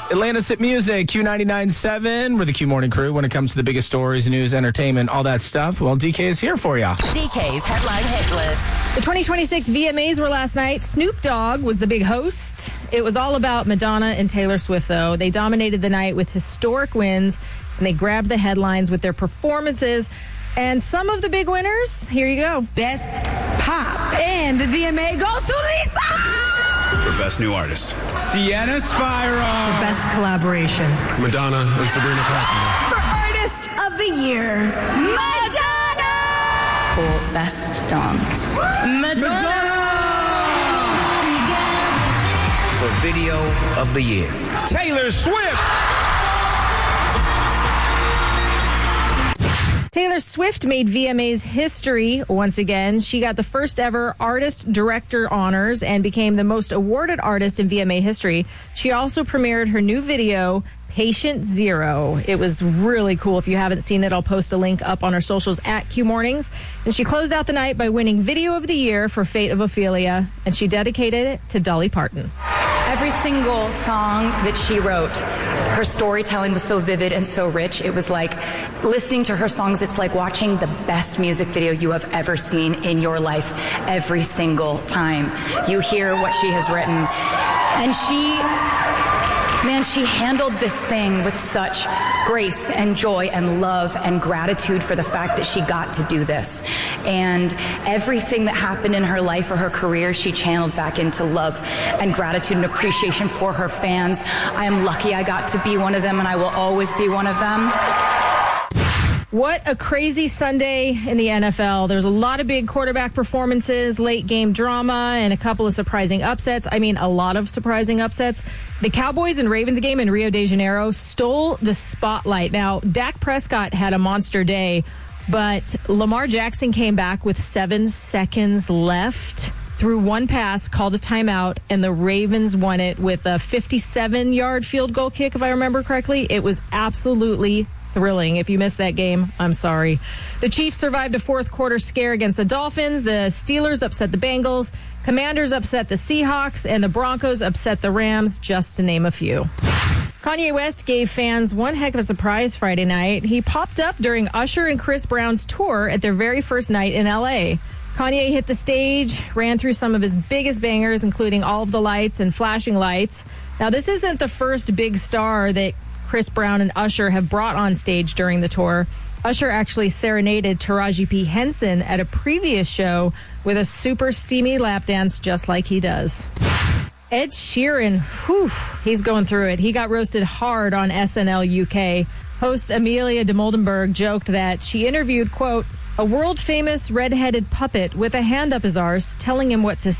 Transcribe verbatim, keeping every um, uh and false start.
Atlantis at Music, Q ninety-nine point seven. We're the Q Morning Crew when it comes to the biggest stories, news, entertainment, all that stuff. Well, D K is here for you. D K's Headline Hit List. The twenty twenty-six V M As were last night. Snoop Dogg was the big host. It was all about Madonna and Taylor Swift, though. They dominated the night with historic wins, and they grabbed the headlines with their performances. And some of the big winners, here you go. Best Pop. And the V M A goes to Lisa! For Best New Artist, Sienna Spyro. For Best Collaboration, Madonna and Sabrina Carpenter. For Artist of the Year, Madonna! For Best Dance, Madonna! For Video of the Year, Taylor Swift. Taylor Swift made V M A's history once again. She got the first ever Artist Director honors and became the most awarded artist in V M A history. She also premiered her new video, Patient Zero. It was really cool. If you haven't seen it, I'll post a link up on our socials at Q Mornings. And she closed out the night by winning Video of the Year for Fate of Ophelia, and she dedicated it to Dolly Parton. every single song that she wrote, her storytelling was so vivid and so rich. It was like listening to her songs, it's like watching the best music video you have ever seen in your life every single time you hear what she has written. And she, man, she handled this thing with such grace and joy and love and gratitude for the fact that she got to do this. And everything that happened in her life or her career, she channeled back into love and gratitude and appreciation for her fans. I am lucky I got to be one of them, and I will always be one of them. What a crazy Sunday in the N F L. There's a lot of big quarterback performances, late game drama, and a couple of surprising upsets. I mean, a lot of surprising upsets. The Cowboys and Ravens game in Rio de Janeiro stole the spotlight. Now, Dak Prescott had a monster day, but Lamar Jackson came back with seven seconds left, threw one pass, called a timeout, and the Ravens won it with a fifty-seven-yard field goal kick, if I remember correctly. It was absolutely thrilling. If you missed that game, I'm sorry. The Chiefs survived a fourth quarter scare against the Dolphins. The Steelers upset the Bengals. Commanders upset the Seahawks. And the Broncos upset the Rams, just to name a few. Kanye West gave fans one heck of a surprise Friday night. He popped up during Usher and Chris Brown's tour at their very first night in L A. Kanye hit the stage, ran through some of his biggest bangers, including All of the Lights and Flashing Lights. Now, this isn't the first big star that Chris Brown and Usher have brought on stage during the tour. Usher actually serenaded Taraji P. Henson at a previous show with a super steamy lap dance just like he does. Ed Sheeran, whew, he's going through it. He got roasted hard on S N L U K. Host Amelia de Moldenberg joked that she interviewed, quote, a world-famous red-headed puppet with a hand up his arse telling him what to say.